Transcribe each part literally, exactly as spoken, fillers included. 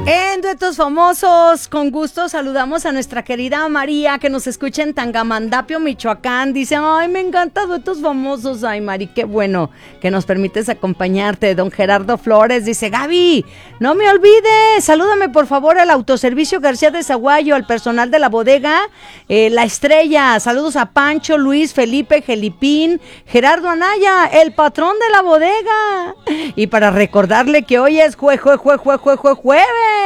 En Duetos Famosos, con gusto saludamos a nuestra querida María, que nos escucha en Tangamandapio, Michoacán. Dice, ay, me encanta Duetos Famosos. Ay, Mari, qué bueno que nos permites acompañarte. Don Gerardo Flores dice, Gaby, no me olvides, salúdame por favor al Autoservicio García de Zaguayo, al personal de la bodega eh, La Estrella. Saludos a Pancho, Luis, Felipe, Gelipín, Gerardo Anaya, el patrón de la bodega. Y para recordarle que hoy es jue, jue, jue, jue, jue, jue, jueves.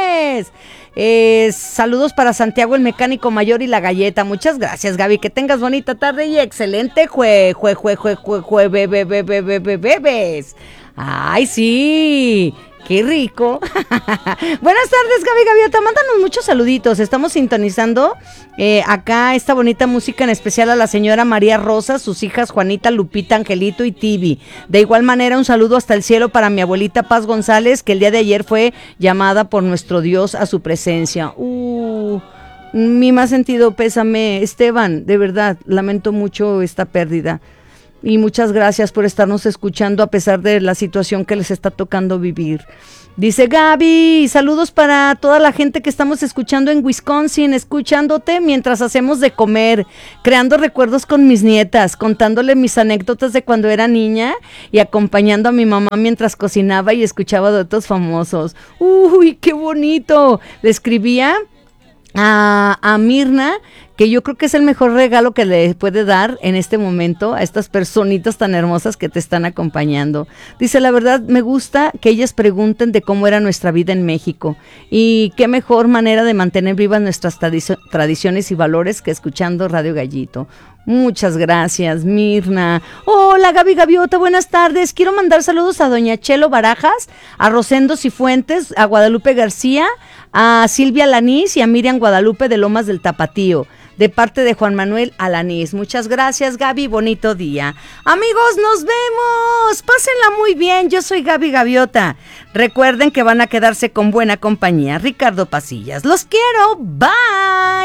Eh, saludos para Santiago el mecánico mayor y la galleta. Muchas gracias, Gaby, que tengas bonita tarde y excelente jue, jue, jue, jue, jue, jue, bebé, bebé, bebé, bebés. Ay, sí, qué rico. Buenas tardes, Gaby Gaviota, mándanos muchos saluditos. Estamos sintonizando eh, acá esta bonita música, en especial a la señora María Rosa, sus hijas Juanita, Lupita, Angelito y Tibi. De igual manera, un saludo hasta el cielo para mi abuelita Paz González, que el día de ayer fue llamada por nuestro Dios a su presencia. Uh, mi más sentido pésame, Esteban, de verdad, lamento mucho esta pérdida. Y muchas gracias por estarnos escuchando a pesar de la situación que les está tocando vivir. Dice Gaby, saludos para toda la gente que estamos escuchando en Wisconsin, escuchándote mientras hacemos de comer, creando recuerdos con mis nietas, contándole mis anécdotas de cuando era niña y acompañando a mi mamá mientras cocinaba y escuchaba Duetos Famosos. ¡Uy, qué bonito! Le escribía a, a Mirna, que yo creo que es el mejor regalo que le puede dar en este momento a estas personitas tan hermosas que te están acompañando. Dice, la verdad me gusta que ellas pregunten de cómo era nuestra vida en México, y qué mejor manera de mantener vivas nuestras tradicio- tradiciones y valores que escuchando Radio Gallito. Muchas gracias, Mirna. Hola, Gaby Gaviota, buenas tardes. Quiero mandar saludos a doña Chelo Barajas, a Rosendo Cifuentes, a Guadalupe García, a Silvia Lanís y a Miriam Guadalupe de Lomas del Tapatío, de parte de Juan Manuel Alanís. Muchas gracias, Gaby, bonito día. Amigos, nos vemos, pásenla muy bien, yo soy Gaby Gaviota. Recuerden que van a quedarse con buena compañía. Ricardo Pasillas, los quiero, bye.